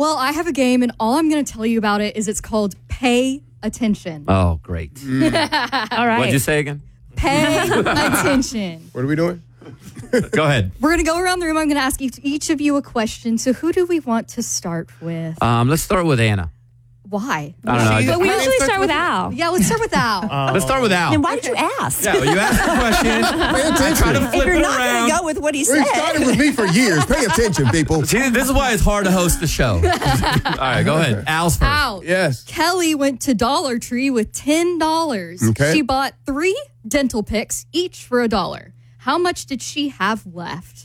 Well, I have a game, and all I'm going to tell you about it is it's called Pay Attention. Oh, great. All right. What'd you say again? Pay attention. What are we doing? Go ahead. We're going to go around the room. I'm going to ask each of you a question. So who do we want to start with? Let's start with Anna. Why? I don't know. But we usually start with Al. Yeah, let's start with Al. Let's start with Al. Then why did you ask? Yeah, well, you asked the question. Pay I try to attention. If flip you're it not around. going to go with what he We've said. started with me for years. Pay attention, people. See, this is why it's hard to host the show. All right, go ahead. Al's first. Al. Yes. Kelly went to Dollar Tree with $10. Okay. She bought 3 dental picks, each for $1. How much did she have left?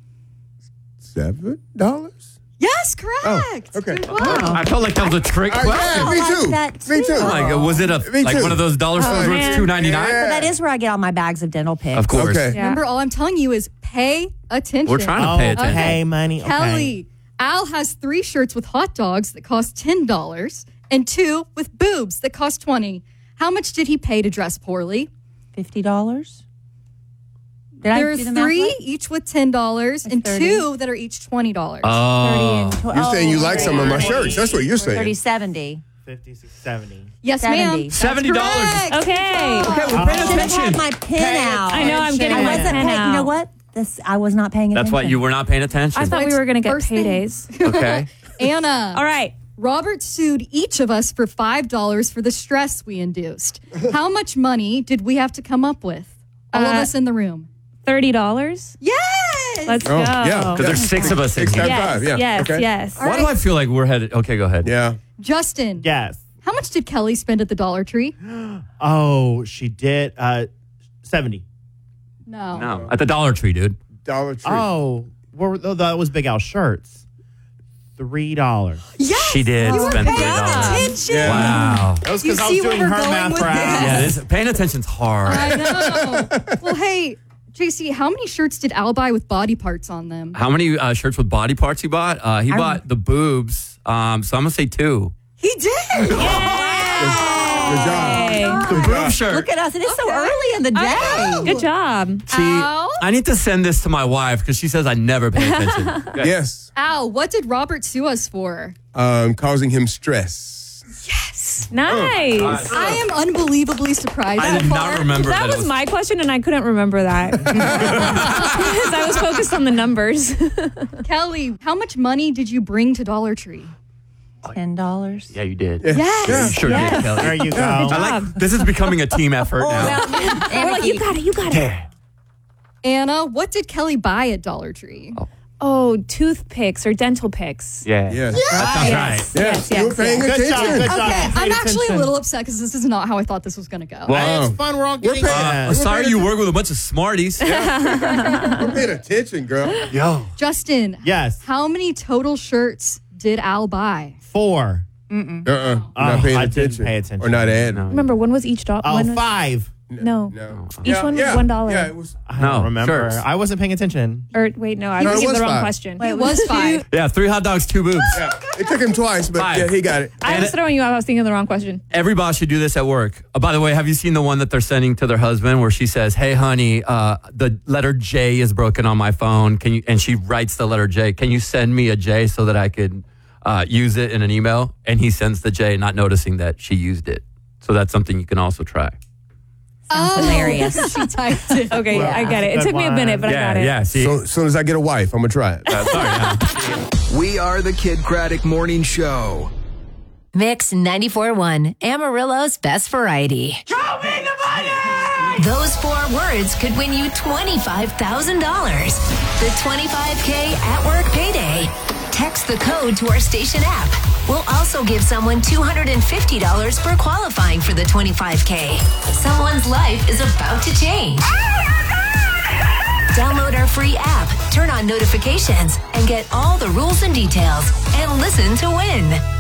$7? Yes, correct. Oh, okay. Good work. I felt like that was a trick question. Yeah, me I like too. that Me too. too. Oh my God, was it Me like too. one of those dollar stores where it's man. $2.99? Yeah. But that is where I get all my bags of dental picks. Of course. Okay. Yeah. Remember, all I'm telling you is pay attention. We're trying to pay attention. Okay, money. Okay. Kelly, Al has 3 shirts with hot dogs that cost $10 and 2 with boobs that cost $20. How much did he pay to dress poorly? $50? Did I There are do the math 3 right? each with $10 and 30. 2 that are each $20. 30 Oh. and You're saying you like some of my shirts. That's what you're saying. 30, 70. 50, 60, 70. Yes, 70. ma'am. $70. Correct. Okay. Okay, we're paying I should have attention. had my pin out. I know, I'm getting I my wasn't pen paying. out. You know what? I was not paying attention. That's why you were not paying attention. I thought we were going to get First thing. paydays. Okay. Anna. All right. Robert sued each of us for $5 for the stress we induced. How much money did we have to come up with? All of us in the room. $30. Yes. Let's Oh, go. yeah. Because there's 6 of us in Six here. times Yes, five. Yeah. yes, Okay. yes. Why do I feel like we're headed? Okay, go ahead. Yeah. Justin. Yes. How much did Kelly spend at the Dollar Tree? Oh, she did 70. No, at the Dollar Tree, dude. Dollar Tree. Oh, that was Big Al's shirts. $3. Yes. She did You were spend paying $3. attention. Yeah. Wow. That was You because I see was where doing we're her going math with for this? Al. Yeah, paying attention's hard. I know. Well, hey, JC, how many shirts did Al buy with body parts on them? How many shirts with body parts he bought? He bought the boobs. So I'm going to say 2. He did. Good job. The boob shirt. Look at us. And it's so early in the day. Good job. See, Al? I need to send this to my wife because she says I never pay attention. Yes. Al, what did Robert sue us for? Causing him stress. Nice. I am unbelievably surprised. I did so not far. remember That that. was my question, and I couldn't remember that. Because I was focused on the numbers. Kelly, how much money did you bring to Dollar Tree? $10. Yeah, you did. Yes. You sure did, Kelly. There you go. I like, this is becoming a team effort now. We're like, you got it, you got it. Anna, what did Kelly buy at Dollar Tree? Oh, toothpicks or dental picks. Yeah. Yes. That sounds right. Yes. yes, You're paying Good job. attention. Good job. Okay, Paid I'm actually a attention. little upset because this is not how I thought this was going to go. Well, It's fun. We're all getting paying- it. sorry you work with a bunch of smarties. You're paying attention, girl. Yo. Justin, Yes. how many total shirts did Al buy? 4. You're not paying I didn't attention. pay attention. Or not adding. Remember, when was each dollar? Oh, 5. No. No. Each one was $1. Yeah, it was. I No, don't remember. shirts. I wasn't paying attention. Or wait, no, I No, was it thinking was the wrong 5. question. It was 5. Yeah, 3 hot dogs, 2 boobs. Yeah. It took him twice, but 5. yeah, he got it. I was throwing you off. I was thinking of the wrong question. Every boss should do this at work. By the way, have you seen the one that they're sending to their husband where she says, "Hey, honey, the letter J is broken on my phone. Can you?" And she writes the letter J. Can you send me a J so that I could use it in an email? And he sends the J, not noticing that she used it. So that's something you can also try. Hilarious. She typed it. Okay, I get it. It Good took me a minute, but I got it. Yeah. See, So as soon as I get a wife, I'm gonna try it. sorry. Yeah. We are the Kid Craddock Morning Show. Mix 94.1, Amarillo's best variety. Show me the money! Those 4 words could win you $25,000. The 25K at work payday. Text the code to our station app. We'll also give someone $250 for qualifying for the 25K. Someone's life is about to change. Download our free app, turn on notifications, and get all the rules and details, and listen to win.